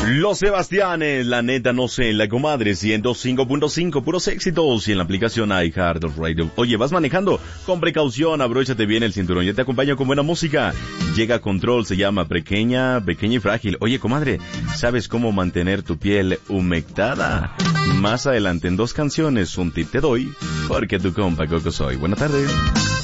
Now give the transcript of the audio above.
Los Sebastianes, la neta no sé, la comadre 105.5, puros éxitos y en la aplicación iHeartRadio. Oye, vas manejando, con precaución, abróchate bien el cinturón, yo te acompaño con buena música. Llega Control, se llama pequeña y frágil. Oye, comadre, ¿sabes cómo mantener tu piel humectada? Más adelante en 2 canciones, un tip te doy, porque tu compa Coco soy. Buenas tardes.